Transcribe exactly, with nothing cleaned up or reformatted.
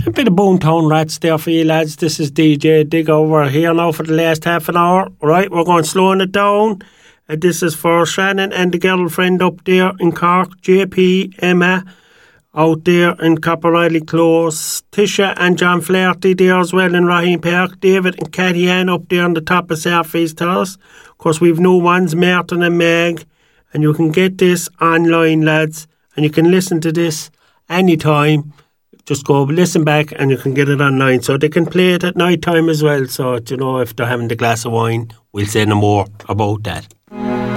A bit of Boomtown Rats there for you lads. This is D J Dig over here now for the last half an hour. Right, we're going slowing it down. Uh, this is for Shannon and the girlfriend up there in Cork, J P, Emma, out there in Copper Close, Tisha and John Flaherty there as well in Raheen Park, David and Cathy Ann up there on the top of South East Terrace. Of course, we've new ones, Martin and Meg, and you can get this online, lads, and you can listen to this anytime. Just go listen back and you can get it online. So they can play it at night time as well. So, you know, if they're having the glass of wine, we'll say no more about that.